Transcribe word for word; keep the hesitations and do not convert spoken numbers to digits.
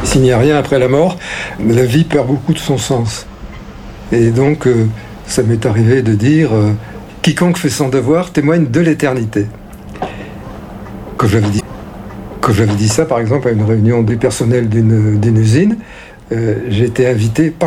S'il n'y a rien après la mort, la vie perd beaucoup de son sens. Et donc, euh, ça m'est arrivé de dire euh, « Quiconque fait son devoir témoigne de l'éternité ». Quand j'avais dit, quand j'avais dit ça, par exemple, à une réunion du personnel d'une, d'une usine, euh, j'ai été invité par